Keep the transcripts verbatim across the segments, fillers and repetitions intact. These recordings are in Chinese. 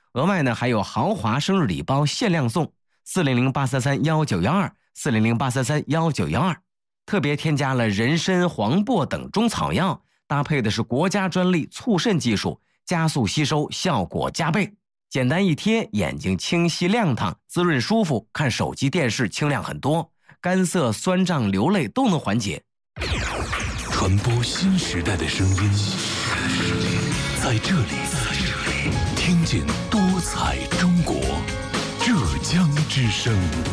额外呢还有豪华生日礼包限量送，四零零八三三幺九幺二，四零零八三三幺九幺二，特别添加了人参、黄柏等中草药，搭配的是国家专利促渗技术，加速吸收，效果加倍。简单一贴，眼睛清晰亮堂，滋润舒服，看手机电视清亮很多，干涩、酸胀、流泪都能缓解。 传播新时代的声音，在这里，听见多彩中国，浙江之声。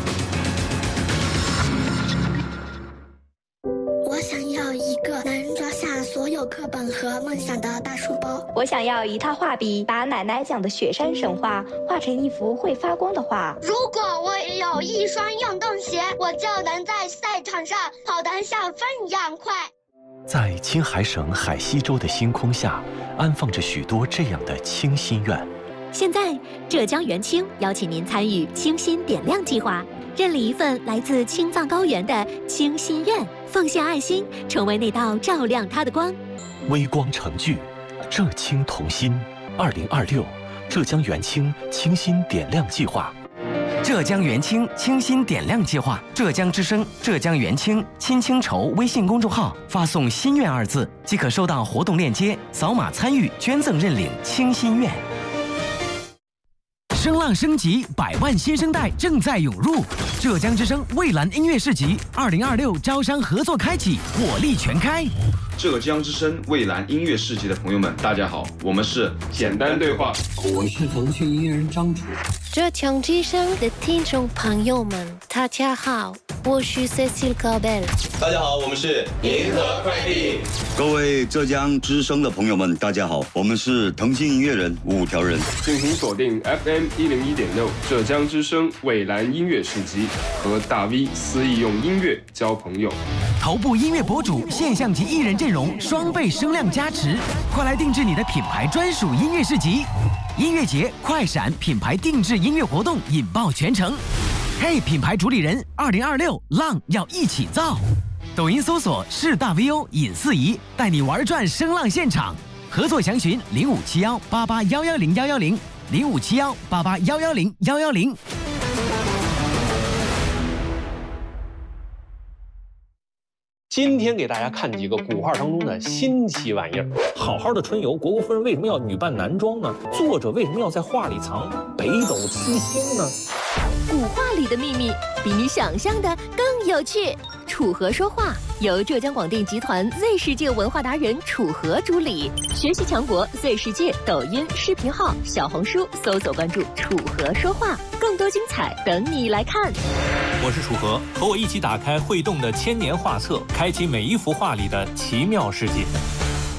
我想要一个能装下所有课本和梦想的大书包。 我想要一套画笔，把奶奶讲的雪山神话画成一幅会发光的画。 如果我有一双运动鞋，我就能在赛场上跑得像风一样快。 在青海省海西州的星空下，安放着许多这样的清心愿。 现在，浙江元清邀请您参与清心点亮计划，认领一份来自青藏高原的清心愿，奉献爱心，成为那道照亮它的光。 微光成炬，浙青同心。二零二六，浙江元清清心点亮计划。 浙江元清清心点亮计划，浙江之声、浙江元清亲清筹微信公众号发送“心愿”二字，即可收到活动链接，扫码参与捐赠认领清心愿。声浪升级，百万新生代正在涌入。浙江之声蔚蓝音乐市集二零二六招商合作开启，火力全开。 浙江之声蔚蓝音乐市集的朋友们，大家好，我们是简单对话， 我是腾讯音乐人张楚。 浙江之声的听众朋友们，大家好，我是 Cecil Gabel。 大家好，我们是银河快递。 各位浙江之声的朋友们，大家好，我们是腾讯音乐人五条人。 敬请锁定 F M 一零一点六浙江之声蔚蓝音乐市集，和大 V 肆意用音乐交朋友。 头部音乐博主、现象级艺人阵容，双倍声量加持，快来定制你的品牌专属音乐市集。音乐节快闪品牌定制音乐活动引爆全城。嘿，品牌主理人，二零二六浪要一起造。抖音搜索是大 V O 尹四仪，带你玩转声浪现场。合作详询零五七幺八八幺幺零幺幺零零五七幺八八幺幺零幺幺零。 今天给大家看几个古画当中的新奇玩意儿。好好的春游，虢国夫人为什么要女扮男装呢？作者为什么要在画里藏北斗七星呢？ 古画里的秘密比你想象的更有趣。楚河说话由浙江广电集团 Z 世界文化达人楚河主理，学习强国 Z 世界抖音视频号、小红书搜索关注楚河说话，更多精彩等你来看。 我是楚河，和我一起打开会动的千年画册，开启每一幅画里的奇妙世界。